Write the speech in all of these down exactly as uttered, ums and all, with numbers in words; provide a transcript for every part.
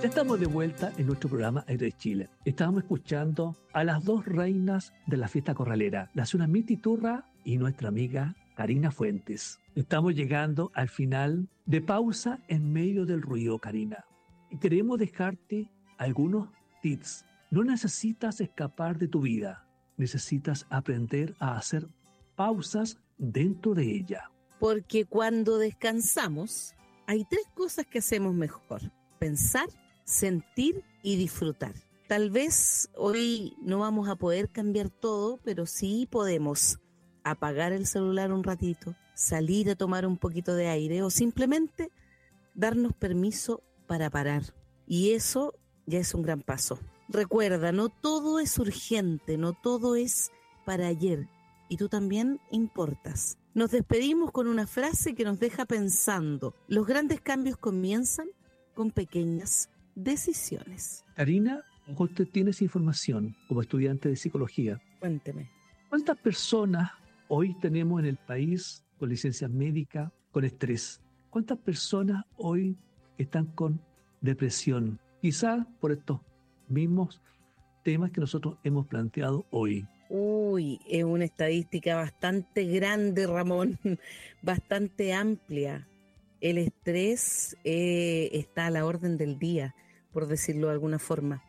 Ya estamos de vuelta en nuestro programa Aire de Chile. Estábamos escuchando a las dos reinas de la fiesta corralera, la Tsunamita Iturra y nuestra amiga Karina Fuentes. Estamos llegando al final de Pausa en medio del ruido, Karina. Y queremos dejarte algunos tips. No necesitas escapar de tu vida, necesitas aprender a hacer pausas dentro de ella. Porque cuando descansamos, hay tres cosas que hacemos mejor: pensar, sentir y disfrutar. Tal vez hoy no vamos a poder cambiar todo, pero sí podemos apagar el celular un ratito, salir a tomar un poquito de aire o simplemente darnos permiso para parar. Y eso ya es un gran paso. Recuerda, no todo es urgente, no todo es para ayer. Y tú también importas. Nos despedimos con una frase que nos deja pensando. Los grandes cambios comienzan con pequeñas decisiones. Karina, usted tiene esa información como estudiante de psicología. Cuénteme. ¿Cuántas personas hoy tenemos en el país con licencia médica con estrés? ¿Cuántas personas hoy están con depresión? Quizás por estos mismos temas que nosotros hemos planteado hoy. Uy, es una estadística bastante grande, Ramón, bastante amplia. El estrés eh, está a la orden del día, por decirlo de alguna forma.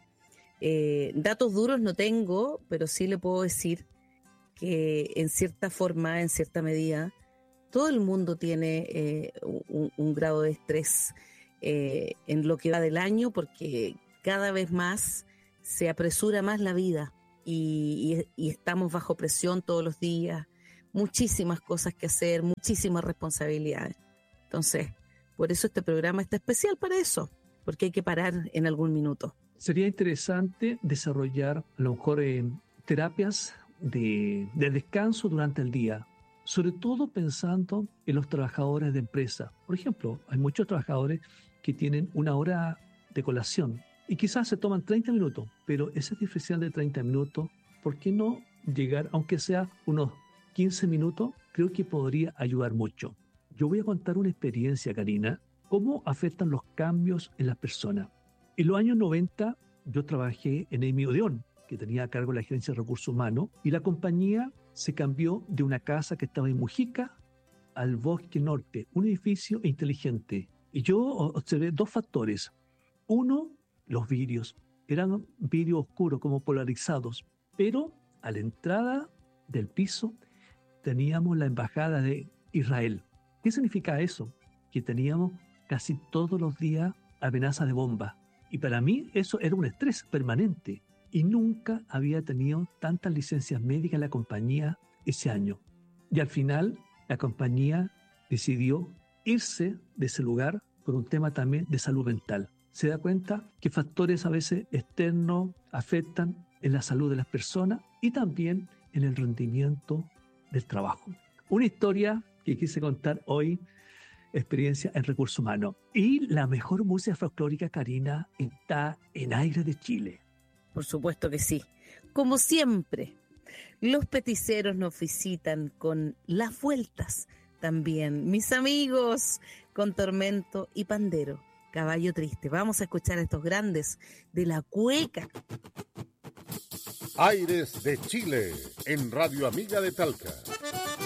Eh, datos duros no tengo, pero sí le puedo decir que en cierta forma, en cierta medida, todo el mundo tiene eh, un, un grado de estrés eh, en lo que va del año, porque cada vez más se apresura más la vida y, y, y estamos bajo presión todos los días, muchísimas cosas que hacer, muchísimas responsabilidades. Entonces, por eso este programa está especial para eso, porque hay que parar en algún minuto. Sería interesante desarrollar a lo mejor eh, terapias de, de descanso durante el día, sobre todo pensando en los trabajadores de empresa. Por ejemplo, hay muchos trabajadores que tienen una hora de colación y quizás se toman treinta minutos, pero ese diferencial de treinta minutos, ¿por qué no llegar, aunque sea unos quince minutos? Creo que podría ayudar mucho. Yo voy a contar una experiencia, Karina, cómo afectan los cambios en las personas. En los años noventa yo trabajé en Emi Odeón, que tenía a cargo la gerencia de recursos humanos, y la compañía se cambió de una casa que estaba en Mujica al Bosque Norte, un edificio inteligente. Y yo observé dos factores. Uno, los vidrios. Eran vidrios oscuros, como polarizados, pero a la entrada del piso teníamos la embajada de Israel. ¿Qué significa eso? Que teníamos casi todos los días amenazas de bomba. Y para mí eso era un estrés permanente. Y nunca había tenido tantas licencias médicas en la compañía ese año. Y al final la compañía decidió irse de ese lugar por un tema también de salud mental. Se da cuenta que factores a veces externos afectan en la salud de las personas y también en el rendimiento del trabajo. Una historia que quise contar hoy, experiencia en recursos humanos. Y la mejor música folclórica, Karina, está en Aire de Chile. Por supuesto que sí. Como siempre, los peticeros nos visitan con las vueltas también. Mis amigos, con Tormento y Pandero, Caballo Triste. Vamos a escuchar a estos grandes de la cueca. Aires de Chile, en Radio Amiga de Talca.